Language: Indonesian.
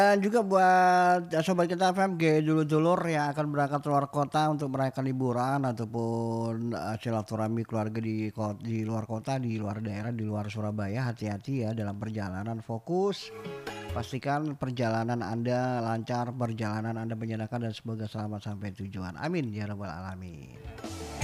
Dan juga buat sobat kita FMG, dulur-dulur yang akan berangkat keluar kota untuk merayakan liburan ataupun, silaturahmi keluarga di luar kota, di luar daerah, di luar Surabaya, hati-hati ya dalam perjalanan, fokus, pastikan perjalanan Anda lancar, perjalanan Anda menyenangkan dan semoga selamat sampai tujuan. Amin ya rabbal alamin.